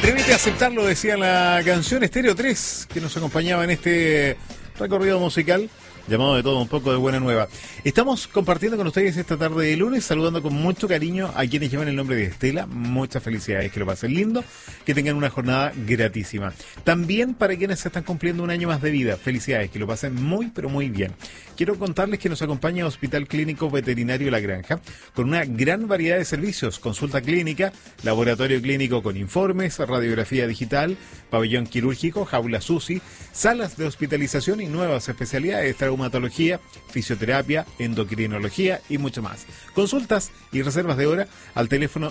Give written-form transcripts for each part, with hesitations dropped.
Atrévete a aceptarlo, decía la canción Estéreo 3, que nos acompañaba en este recorrido musical llamado De Todo Un Poco de Buena Nueva. Estamos compartiendo con ustedes esta tarde de lunes, saludando con mucho cariño a quienes llevan el nombre de Estela. Muchas felicidades, que lo pasen lindo, que tengan una jornada gratísima. También para quienes se están cumpliendo un año más de vida, felicidades, que lo pasen muy pero muy bien. Quiero contarles que nos acompaña Hospital Clínico Veterinario La Granja, con una gran variedad de servicios: consulta clínica, laboratorio clínico con informes, radiografía digital, pabellón quirúrgico, jaula SUSI, salas de hospitalización y nuevas especialidades: traumatología, fisioterapia, endocrinología y mucho más. Consultas y reservas de hora al teléfono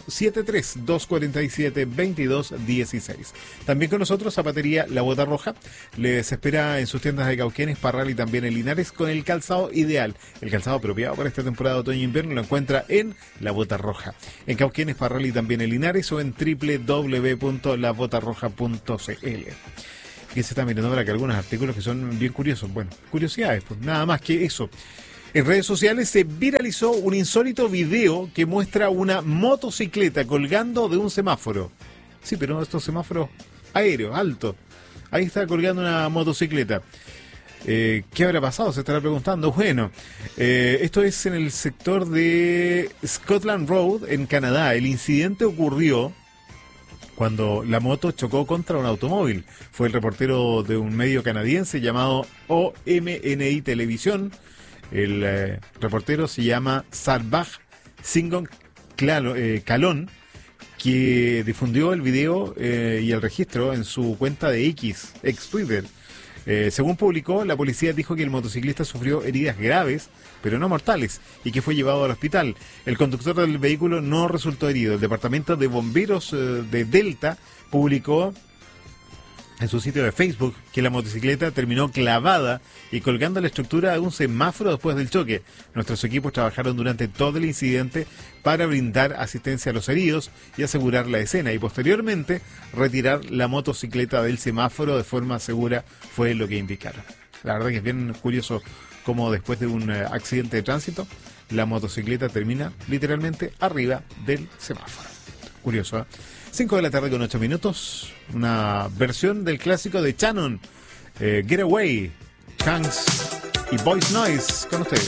73-247-2216. También con nosotros Zapatería La Bota Roja. Les espera en sus tiendas de Cauquenes, Parral y también en Linares con el calzado ideal. El calzado apropiado para esta temporada de otoño-invierno lo encuentra en La Bota Roja. En Cauquenes, Parral y también en Linares o en www.labotarroja.cl. Que se está mirando para que algunos artículos que son bien curiosos. Bueno, curiosidades, pues nada más que eso. En redes sociales se viralizó un insólito video que muestra una motocicleta colgando de un semáforo. Sí, pero estos semáforos aéreos, altos. Ahí está colgando una motocicleta. ¿Qué habrá pasado? Se estará preguntando. Bueno, esto es en el sector de Scotland Road, en Canadá. El incidente ocurrió cuando la moto chocó contra un automóvil. Fue el reportero de un medio canadiense llamado OMNI Televisión. El reportero se llama Sarvaj Singon Calón, que difundió el video y el registro en su cuenta de ex Twitter. Según publicó, la policía dijo que el motociclista sufrió heridas graves, pero no mortales, y que fue llevado al hospital. El conductor del vehículo no resultó herido. El departamento de bomberos de Delta publicó en su sitio de Facebook que la motocicleta terminó clavada y colgando la estructura de un semáforo después del choque. Nuestros equipos trabajaron durante todo el incidente para brindar asistencia a los heridos y asegurar la escena, y posteriormente retirar la motocicleta del semáforo de forma segura, fue lo que indicaron. La verdad que es bien curioso cómo después de un accidente de tránsito la motocicleta termina literalmente arriba del semáforo. Curioso, ¿eh? 5 de la tarde con 8 minutos, una versión del clásico de Shannon, Get Away, Hanks y Boys Noise con ustedes.